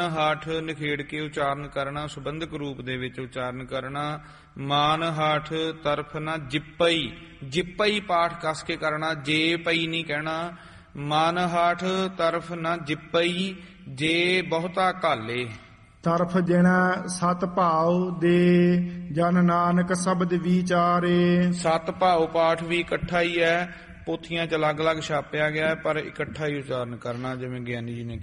ਹਾਠ ਨਿਖੇੜ ਕੇ ਉਚਾਰਨ ਕਰਨਾ, ਸੁਬੰਧਕ ਰੂਪ ਦੇ ਵਿੱਚ ਉਚਾਰਨ ਕਰਨਾ। ਮਾਨ ਹਾਠ ਤਰਫ ਨਾ ਜਿੱਪਈ, ਜਿੱਪਈ ਪਾਠ ਕਸ ਕੇ ਕਰਨਾ, ਜੇ ਪਈ ਨਹੀਂ ਕਹਿਣਾ। ਮਨ ਹਾਠ ਤਰਫ ਨਾ ਜਿੱਪਈ, ਜੇ ਬਹੁਤਾ ਘਾਲੇ। ਤਰਫ ਜਿਣਾ ਸਤ ਭਾਉ ਦੇ, ਜਨ ਨਾਨਕ ਸ਼ਬਦ ਵਿਚਾਰੇ। ਸਤ ਭਾਉ ਪਾਠ ਵੀ ਇਕੱਠਾ ਹੀ ਹੈ, ਪੋਥੀਆਂ 'ਚ ਅਲੱਗ ਅਲੱਗ ਛਾਪਿਆ ਗਿਆ, ਪਰ ਇਕੱਠਾ ਹੀ ਉਚਾਰਨ ਕਰਨਾ, ਜਿਵੇਂ ਗਿਆਨੀ ਜੀ ਨੇ